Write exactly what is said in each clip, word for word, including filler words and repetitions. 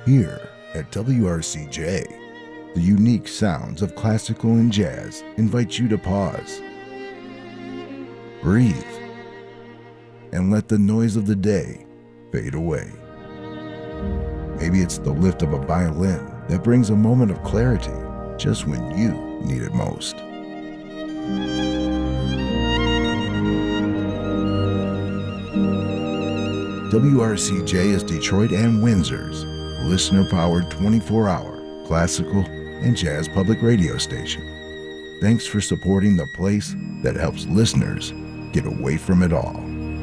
Here at W R C J, the unique sounds of classical and jazz invite you to pause, breathe, and let the noise of the day fade away. Maybe it's the lift of a violin that brings a moment of clarity just when you need it most. W R C J is Detroit and Windsor's listener-powered twenty-four hour classical and jazz public radio station. Thanks for supporting the place that helps listeners get away from it all.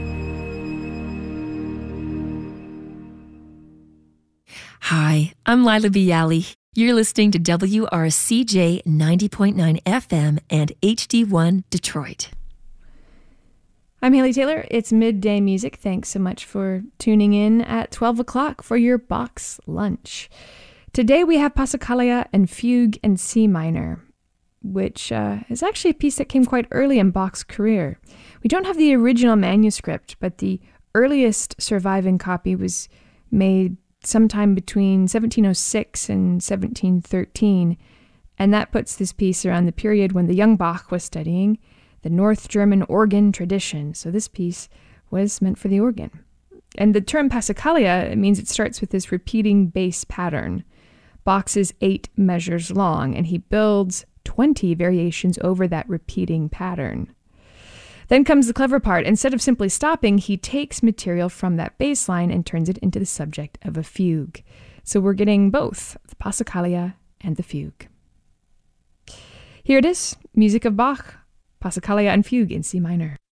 Hi, I'm Lila Bialy. You're listening to W R C J ninety point nine F M and H D one Detroit. I'm Haley Taylor. It's Midday Music. Thanks so much for tuning in at twelve o'clock for your box lunch. Today we have Passacaglia and Fugue in C minor, which uh, is actually a piece that came quite early in Bach's career. We don't have the original manuscript, but the earliest surviving copy was made sometime between seventeen oh six and seventeen thirteen, and that puts this piece around the period when the young Bach was studying the North German organ tradition. So this piece was meant for the organ. And the term Passacaglia means it starts with this repeating bass pattern. Bach's is eight measures long, and he builds twenty variations over that repeating pattern. Then comes the clever part. Instead of simply stopping, he takes material from that bass line and turns it into the subject of a fugue. So we're getting both the Passacaglia and the fugue. Here it is, music of Bach, Passacaglia and Fugue in C minor.